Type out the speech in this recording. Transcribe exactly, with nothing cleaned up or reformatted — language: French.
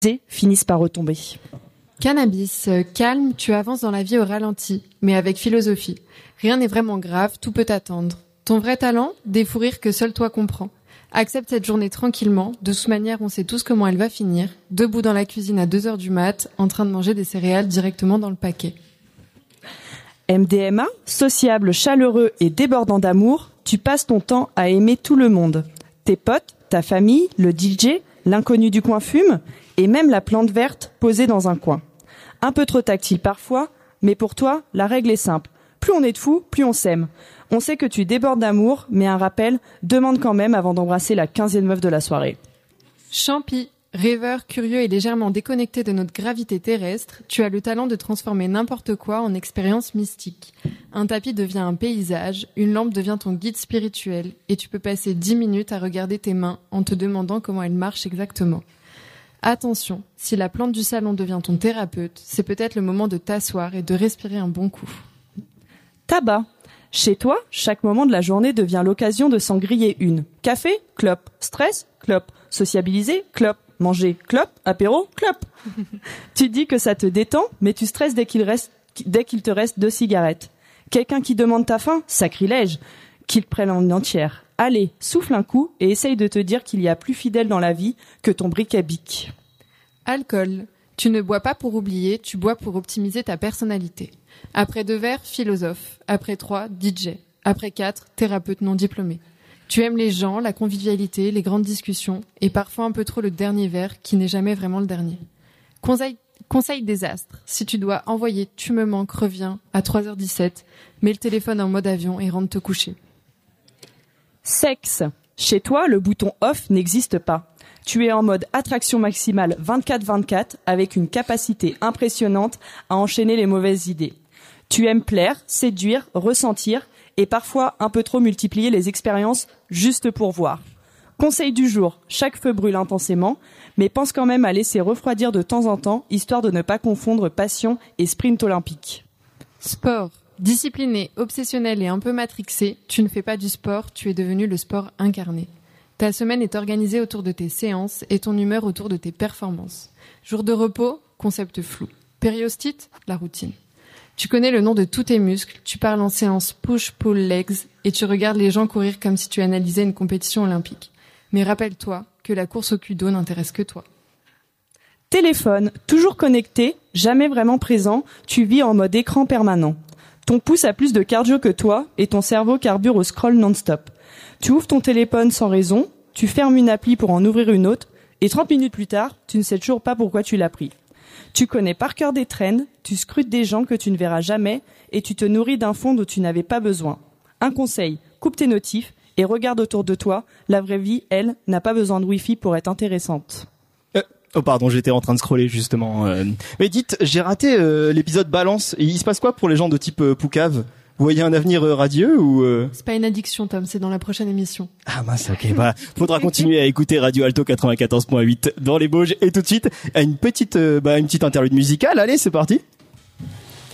finissent par retomber. Cannabis, euh, calme, tu avances dans la vie au ralenti, mais avec philosophie. Rien n'est vraiment grave, tout peut attendre. Ton vrai talent, des fous rires que seul toi comprends. Accepte cette journée tranquillement, de toute manière on sait tous comment elle va finir, debout dans la cuisine à deux heures du mat, en train de manger des céréales directement dans le paquet. M D M A, sociable, chaleureux et débordant d'amour, tu passes ton temps à aimer tout le monde. Tes potes, ta famille, le D J, l'inconnu du coin fume, et même la plante verte posée dans un coin. Un peu trop tactile parfois, mais pour toi, la règle est simple. Plus on est de fous, plus on s'aime. On sait que tu débordes d'amour, mais un rappel, demande quand même avant d'embrasser la quinzième meuf de la soirée. Champi, rêveur, curieux et légèrement déconnecté de notre gravité terrestre, tu as le talent de transformer n'importe quoi en expérience mystique. Un tapis devient un paysage, une lampe devient ton guide spirituel, et tu peux passer dix minutes à regarder tes mains en te demandant comment elles marchent exactement. Attention, si la plante du salon devient ton thérapeute, c'est peut-être le moment de t'asseoir et de respirer un bon coup. Tabac. Chez toi, chaque moment de la journée devient l'occasion de s'en griller une. Café, clope. Stress, clope. Sociabiliser, clope. Manger, clope. Apéro, clope. Tu dis que ça te détend, mais tu stresses dès qu'il reste, dès qu'il te reste deux cigarettes. Quelqu'un qui demande ta faim, sacrilège. Qu'il te prenne en entière. Allez, souffle un coup et essaye de te dire qu'il y a plus fidèle dans la vie que ton briquet bic. Alcool. Tu ne bois pas pour oublier, tu bois pour optimiser ta personnalité. Après deux verres, philosophe. Après trois, D J. Après quatre, thérapeute non diplômé. Tu aimes les gens, la convivialité, les grandes discussions, et parfois un peu trop le dernier verre qui n'est jamais vraiment le dernier. Conseil, conseil désastre. Si tu dois envoyer « tu me manques, reviens » à trois heures dix-sept, mets le téléphone en mode avion et rentre te coucher. Sexe. Chez toi, le bouton off n'existe pas. Tu es en mode attraction maximale vingt-quatre vingt-quatre avec une capacité impressionnante à enchaîner les mauvaises idées. Tu aimes plaire, séduire, ressentir et parfois un peu trop multiplier les expériences juste pour voir. Conseil du jour, chaque feu brûle intensément, mais pense quand même à laisser refroidir de temps en temps, histoire de ne pas confondre passion et sprint olympique. Sport. Discipliné, obsessionnel et un peu matrixé, tu ne fais pas du sport, tu es devenu le sport incarné. Ta semaine est organisée autour de tes séances et ton humeur autour de tes performances. Jour de repos, concept flou. Périostite, la routine. Tu connais le nom de tous tes muscles, tu parles en séance push-pull-legs et tu regardes les gens courir comme si tu analysais une compétition olympique. Mais rappelle-toi que la course au kudo n'intéresse que toi. Téléphone, toujours connecté, jamais vraiment présent, tu vis en mode écran permanent. Ton pouce a plus de cardio que toi et ton cerveau carbure au scroll non-stop. Tu ouvres ton téléphone sans raison, tu fermes une appli pour en ouvrir une autre, et trente minutes plus tard, tu ne sais toujours pas pourquoi tu l'as pris. Tu connais par cœur des trends, tu scrutes des gens que tu ne verras jamais, et tu te nourris d'un fond dont tu n'avais pas besoin. Un conseil, coupe tes notifs, et regarde autour de toi, la vraie vie, elle, n'a pas besoin de Wi-Fi pour être intéressante. Euh, oh pardon, j'étais en train de scroller justement. Euh. Mais dites, j'ai raté euh, l'épisode Balance, et il se passe quoi pour les gens de type euh, Poucave ? Vous voyez un avenir euh, radieux ou euh... C'est pas une addiction, Tom, c'est dans la prochaine émission. Ah mince, ok, bah faudra continuer à écouter Radio Alto quatre-vingt-quatorze point huit dans les Bauges et tout de suite à une petite, euh, bah une petite interlude musicale. Allez, c'est parti.